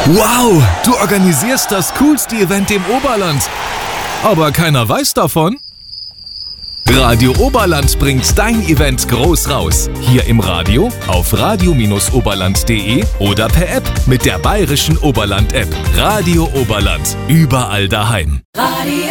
Wow, du organisierst das coolste Event im Oberland. Aber keiner weiß davon? Radio Oberland bringt dein Event groß raus. Hier im Radio, auf radio-oberland.de oder per App mit der Bayerischen Oberland-App. Radio Oberland, überall daheim. Radio